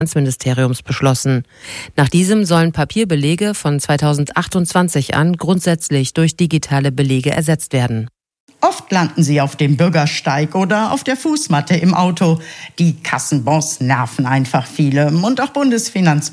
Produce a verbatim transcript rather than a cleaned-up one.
Finanzministeriums beschlossen. Nach diesem sollen Papierbelege von zweitausendachtundzwanzig an grundsätzlich durch digitale Belege ersetzt werden. Oft landen sie auf dem Bürgersteig oder auf der Fußmatte im Auto. Die Kassenbons nerven einfach viele und auch Bundesfinanzminister